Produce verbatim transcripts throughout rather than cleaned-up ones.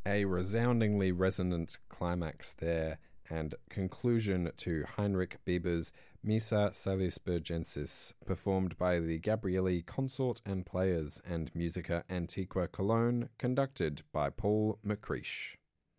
A resoundingly resonant climax there, and conclusion to Heinrich Bieber's Missa Salisburgensis, performed by the Gabrieli Consort and Players and Musica Antiqua Cologne, conducted by Paul McCreish.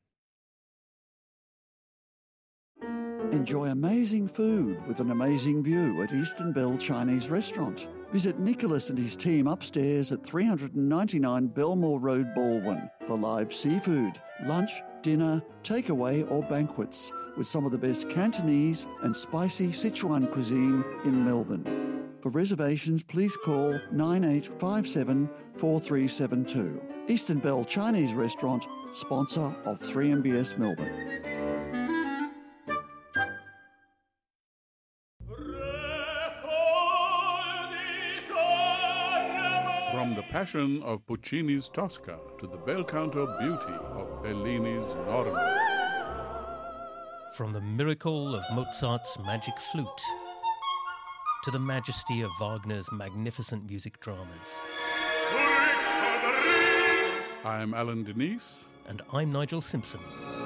Enjoy amazing food with an amazing view at Eastern Bell Chinese Restaurant. Visit Nicholas and his team upstairs at three ninety-nine Belmore Road, Baldwin, for live seafood, lunch, dinner, takeaway or banquets with some of the best Cantonese and spicy Sichuan cuisine in Melbourne. For reservations, please call nine eight five seven, four three seven two. Eastern Bell Chinese Restaurant, sponsor of three M B S Melbourne. From the passion of Puccini's Tosca to the bel canto beauty of Bellini's Norma. From the miracle of Mozart's magic flute to the majesty of Wagner's magnificent music dramas. I'm Alan Denise. And I'm Nigel Simpson.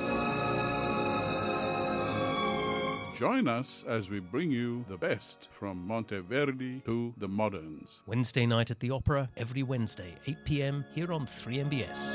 Join us as we bring you the best from Monteverdi to the moderns. Wednesday night at the Opera, every Wednesday, eight p.m, here on three M B S.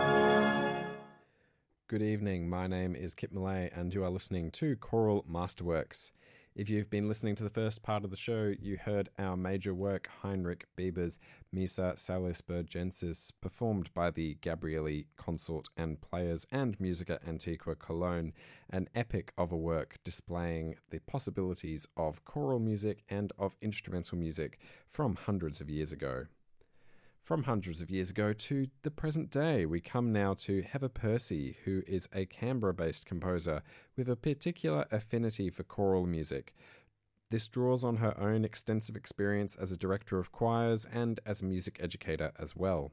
Good evening, my name is Kip Millay and you are listening to Choral Masterworks. If you've been listening to the first part of the show, you heard our major work, Heinrich Bieber's Missa Salisburgensis, performed by the Gabrieli Consort and Players and Musica Antiqua Cologne, an epic of a work displaying the possibilities of choral music and of instrumental music from hundreds of years ago. From hundreds of years ago to the present day, we come now to Heather Percy, who is a Canberra-based composer with a particular affinity for choral music. This draws on her own extensive experience as a director of choirs and as a music educator as well.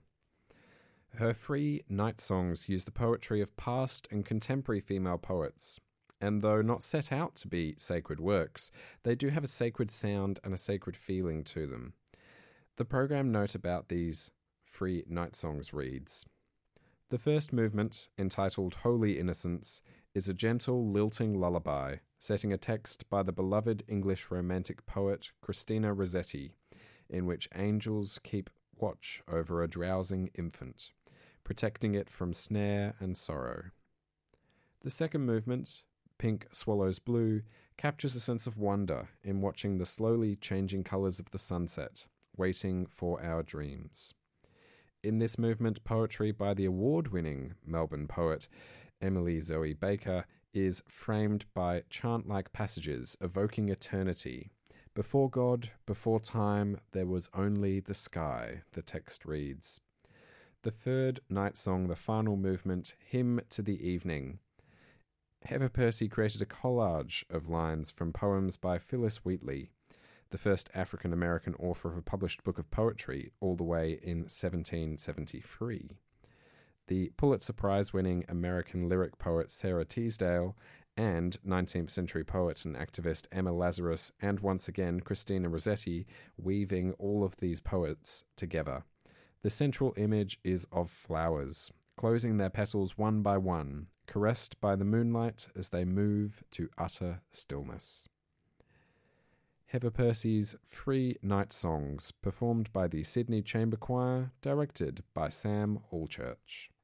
Her free night songs use the poetry of past and contemporary female poets, and though not set out to be sacred works, they do have a sacred sound and a sacred feeling to them. The program note about these free night songs reads, "The first movement, entitled Holy Innocence, is a gentle, lilting lullaby, setting a text by the beloved English romantic poet Christina Rossetti, in which angels keep watch over a drowsing infant, protecting it from snare and sorrow. The second movement, Pink Swallows Blue, captures a sense of wonder in watching the slowly changing colours of the sunset, waiting for our dreams. In this movement, poetry by the award-winning Melbourne poet Emily Zoe Baker is framed by chant-like passages evoking eternity. Before God, before time, there was only the sky," the text reads. The third night song, the final movement, Hymn to the Evening. Heather Percy created a collage of lines from poems by Phyllis Wheatley, the first African-American author of a published book of poetry, all the way in seventeen seventy-three. The Pulitzer Prize-winning American lyric poet Sarah Teasdale and nineteenth century poet and activist Emma Lazarus, and once again Christina Rossetti, weaving all of these poets together. The central image is of flowers, closing their petals one by one, caressed by the moonlight as they move to utter stillness. Heather Percy's Three Night Songs, performed by the Sydney Chamber Choir, directed by Sam Allchurch.